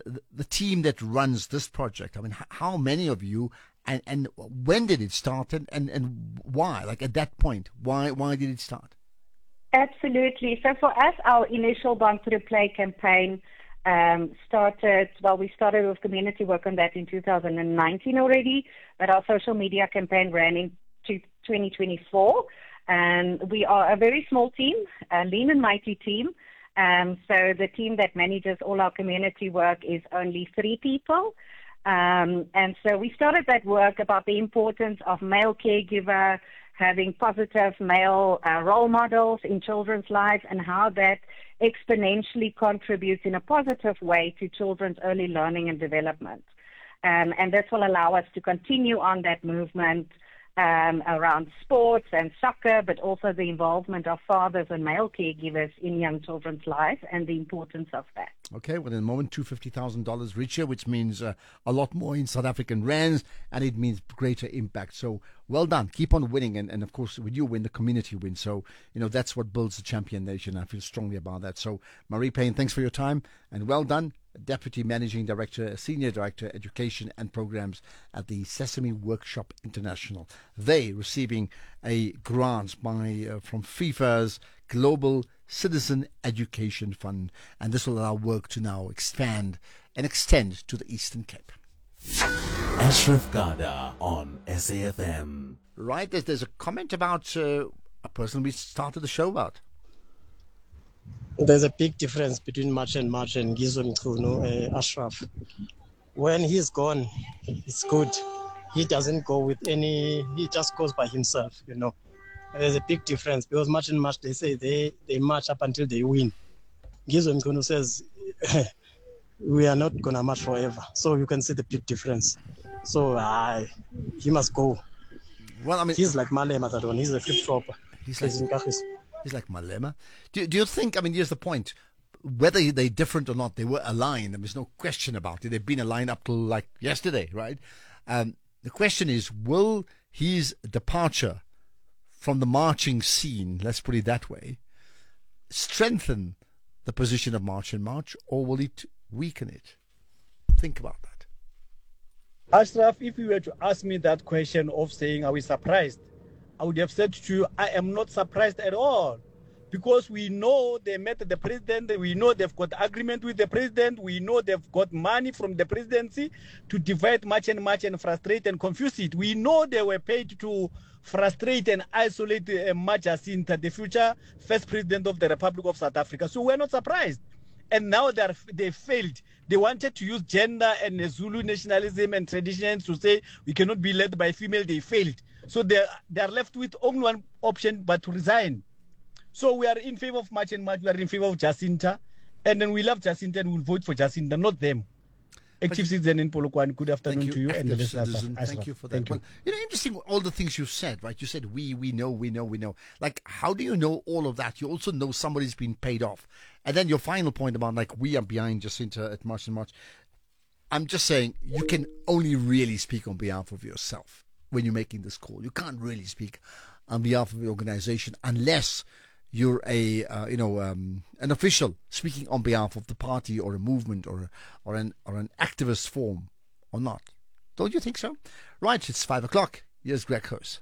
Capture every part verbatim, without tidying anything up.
the, the team that runs this project? I mean, h- how many of you, and, and when did it start, and, and, and why? Like at that point, why why did it start? Absolutely. So for us, our initial Bond to Play campaign um, started, well, we started with community work on that in two thousand nineteen already, but our social media campaign ran into twenty twenty-four. And we are a very small team, a lean and mighty team. Um, so the team that manages all our community work is only three people. Um, and so we started that work about the importance of male caregiver, having positive male uh, role models in children's lives, and how that exponentially contributes in a positive way to children's early learning and development. Um, and this will allow us to continue on that movement um, around sports and soccer, but also the involvement of fathers and male caregivers in young children's lives and the importance of that. Okay, well, in a moment, two hundred fifty thousand dollars richer, which means uh, a lot more in South African rands, and it means greater impact. So well done. Keep on winning. And, and of course, when you win, the community wins. So, you know, that's what builds a champion nation. I feel strongly about that. So, Marie Payne, thanks for your time, and well done. Deputy Managing Director, Senior Director, Education and Programs at the Sesame Workshop International. They receiving a grant by uh, from FIFA's Global Citizen Education Fund, and this will allow work to now expand and extend to the Eastern Cape. Ashraf Garda on S A F M. Right, there's, there's a comment about uh, a person we started the show about. There's a big difference between March and March and Gizo Mthuno, uh, Ashraf. When he's gone, it's good. He doesn't go with any, he just goes by himself, you know. There's a big difference because March and March, they say they, they march up until they win. Gizo Mthuno says, we are not going to march forever. So you can see the big difference. So uh, he must go. Well, I mean, he's like Malema, that one. He's a flip-flopper. He's like, he's like Malema. Do, do you think, I mean, here's the point. Whether they're different or not, they were aligned. There's no question about it. They've been aligned up till like yesterday, right? Um, the question is, will his departure from the marching scene, let's put it that way, strengthen the position of March and March, or will it weaken it? Think about that. Ashraf, if you were to ask me that question of saying, are we surprised? I would have said to you, I am not surprised at all. Because we know they met the president, we know they've got agreement with the president, we know they've got money from the presidency to divide March and March and frustrate and confuse it. We know they were paid to frustrate and isolate uh, March Jacinta, the future first president of the Republic of South Africa. So we're not surprised. And now they're, they failed. They wanted to use gender and Zulu nationalism and traditions to say we cannot be led by female. They failed. So they're, they're left with only one option but to resign. So we are in favor of March and March. We are in favor of Jacinta. And then we love Jacinta and we'll vote for Jacinta, not them. Active citizen in Polokwane, good afternoon you, to you. And the citizen, thank you for that. Thank you. Well, you know, interesting, all the things you said, right? You said we, we know, we know, we know. Like, how do you know all of that? You also know somebody's been paid off. And then your final point about, like, we are behind Jacinta at March and March. I'm just saying, you can only really speak on behalf of yourself when you're making this call. You can't really speak on behalf of the organization unless you're a uh, you know um, an official speaking on behalf of the party or a movement or or an or an activist form or not. Don't you think so? Right, it's five o'clock. Here's Greg Hurst.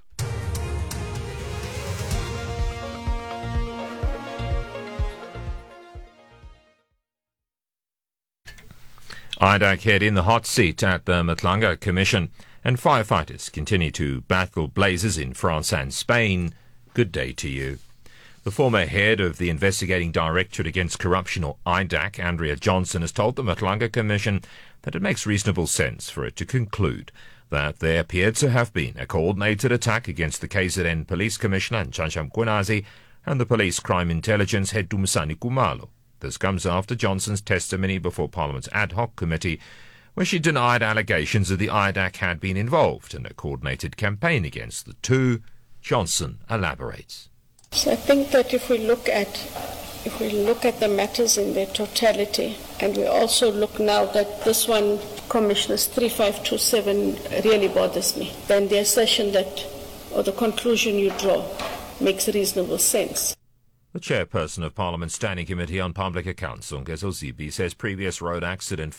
I D A C head in the hot seat at the Matlanga Commission, and firefighters continue to battle blazes in France and Spain. Good day to you. The former head of the Investigating Directorate Against Corruption, or I D A C, Andrea Johnson, has told the Matlanga Commission that it makes reasonable sense for it to conclude that there appeared to have been a coordinated attack against the K Z N Police Commissioner, Ntshantshi Mkhwanazi, and the Police Crime Intelligence head, Dumisani Khumalo. This comes after Johnson's testimony before Parliament's ad hoc committee, where she denied allegations that the I D A C had been involved in a coordinated campaign against the two. Johnson elaborates. So I think that if we look at if we look at the matters in their totality, and we also look now that this one, Commissioner's three five two seven, really bothers me, then the assertion that, or the conclusion you draw, makes reasonable sense. The chairperson of Parliament's Standing Committee on Public Accounts, Zongezo Zibi, says previous road accident